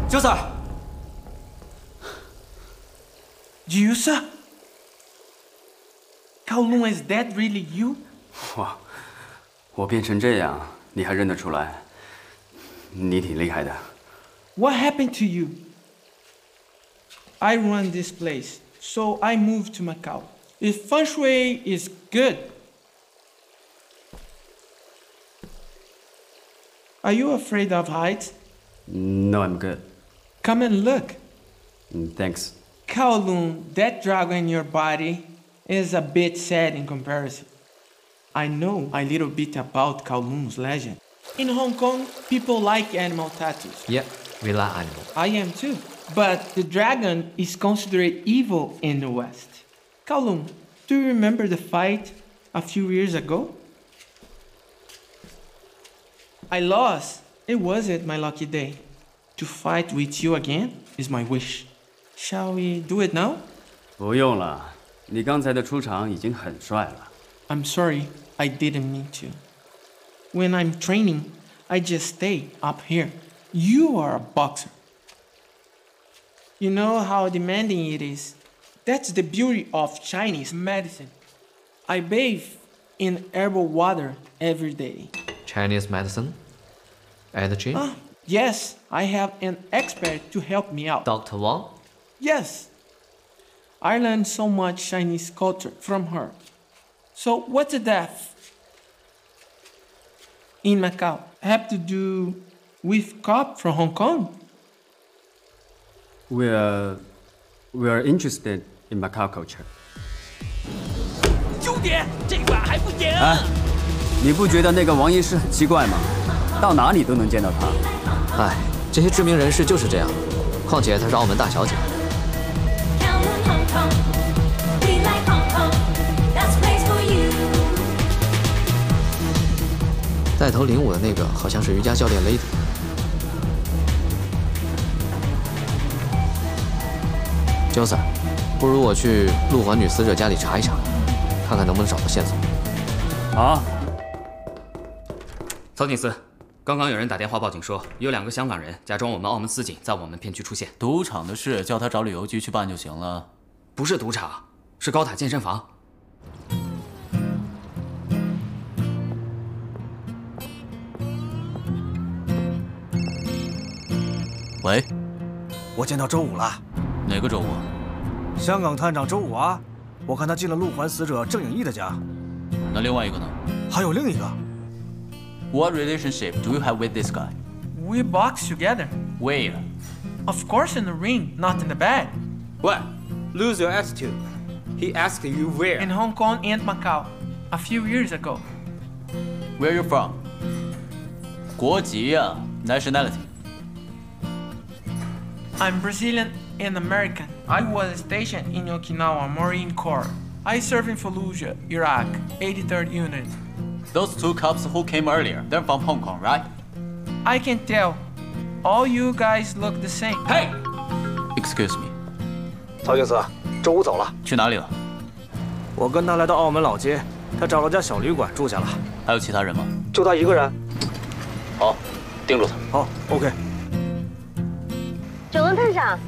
周 Sir， Gilsa? Kowloon, is that really you? 哇，我变成这样，你还认得出来？你挺厉害的。 What happened to you? I run this place, so I moved to Macau. If feng shui is good, are you afraid of heights? No, I'm good. Come and look. Thanks. Kowloon, that dragon in your body is a bit sad in comparison. I know a little bit about Kowloon's legend. In Hong Kong, people like animal tattoos. Yeah, we like animals. I am too. But the dragon is considered evil in the West. Kowloon, do you remember the fight a few years ago? I lost. It wasn't my lucky day. To fight with you again is my wish. Shall we do it now? 不用了，你刚才的出场已经很帅了。 I'm sorry, I didn't mean to. When I'm training, I just stay up here. You are a boxer. You know how demanding it is. That's the beauty of Chinese medicine. I bathe in herbal water every day. Chinese medicine? At the gym? Yes, I have an expert to help me out. Dr. Wang? Yes. I learned so much Chinese culture from her. So what's the death in Macau have to do with cop from Hong Kong? We're interested in Macau culture. 兄弟，这碗还不赢？ 哎，你不觉得那个王医师很奇怪吗？到哪里都能见到他。 哎，这些知名人士就是这样。况且她是澳门大小姐。带头领舞的那个好像是瑜伽教练 Lady。周 Sir， 不如我去陆环女死者家里查一查，看看能不能找到线索。 好。 曹警司，刚刚有人打电话报警说，有2个香港人假装我们澳门司警在我们片区出现。 赌场的事叫他找旅游局去办就行了。 不是赌场，是高塔健身房。 喂， 我见到周武了。 哪个周武？ 香港探长周武啊，我看他进了陆环死者郑颖义的家。 那另外一个呢？ 还有另一个。 What relationship do you have with this guy? We box together. Where? Of course in the ring, not in the bed. What? Lose your attitude. He asked you where. In Hong Kong and Macau, a few years ago. Where are you from? 国籍呀 ，nationality. I'm Brazilian and American. I was stationed in Okinawa Marine Corps. I served in Fallujah, Iraq, 83rd Unit. Those 2 cops who came earlier, they're from Hong Kong, right? I can tell. All you guys look the same. Hey! Excuse me. 曹警司，周武走了。 去哪里了？ 我跟他来到澳门老街，他找了家小旅馆住下了。 还有其他人吗？ 就他一个人。 好，盯住他。 好 ，OK。 九龙探长，